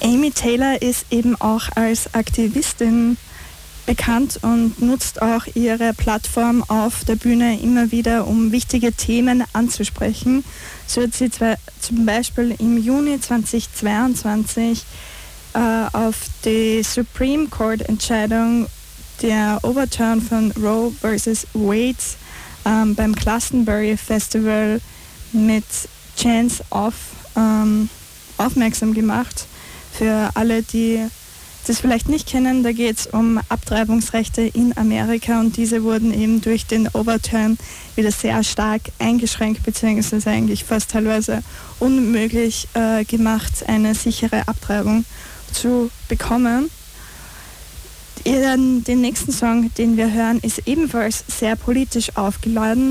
Amy Taylor ist eben auch als Aktivistin bekannt und nutzt auch ihre Plattform auf der Bühne immer wieder, um wichtige Themen anzusprechen. So hat sie zum Beispiel im Juni 2022 auf die Supreme Court Entscheidung der Overturn von Roe vs. Wade beim Glastonbury Festival mit Chance aufmerksam gemacht. Für alle, die das vielleicht nicht kennen, da geht es um Abtreibungsrechte in Amerika und diese wurden eben durch den Overturn wieder sehr stark eingeschränkt, beziehungsweise eigentlich fast teilweise unmöglich gemacht, eine sichere Abtreibung zu bekommen. Den nächsten Song, den wir hören, ist ebenfalls sehr politisch aufgeladen.